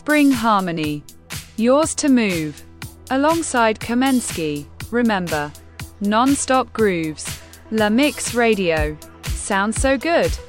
Spring Harmony. Yours to Move. Alongside Kamensky. Remember, non-stop grooves. La Mix Radio. Sounds so good.